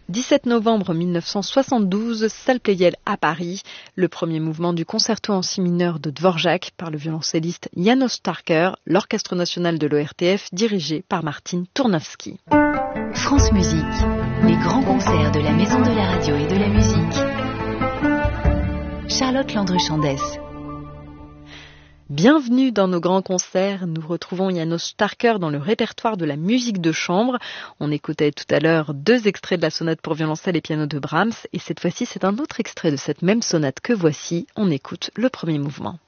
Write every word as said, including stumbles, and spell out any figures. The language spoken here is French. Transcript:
dix-sept novembre mille neuf cent soixante-douze, salle Pleyel à Paris, le premier mouvement du concerto en si mineur de Dvorak par le violoncelliste János Starker, l'Orchestre national de l'O R T F dirigé par Martin Tournaski. France Musique, les grands concerts de la Maison de la Radio et de la Musique. Charlotte Landru-Chandès. Bienvenue dans nos grands concerts. Nous retrouvons János Starker dans le répertoire de la musique de chambre. On écoutait tout à l'heure deux extraits de la sonate pour violoncelle et piano de Brahms. Et cette fois-ci, c'est un autre extrait de cette même sonate que voici. On écoute le premier mouvement.